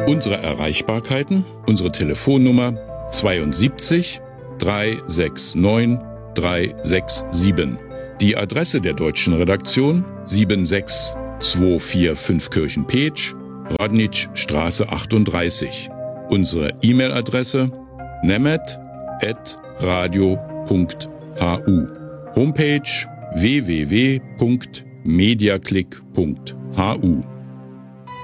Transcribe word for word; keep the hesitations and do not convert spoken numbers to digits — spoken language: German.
Unsere Erreichbarkeiten, unsere Telefonnummer zweiundsiebzig dreihundertneunundsechzig dreihundertsiebenundsechzig. Die Adresse der deutschen Redaktion sieben sechs zwei vier fünf Kirchen-Peetsch, Radnitzstraße achtunddreißig. Unsere E-Mail-Adresse nemet at radio punkt hu. Homepage w w w punkt mediaclick punkt hu.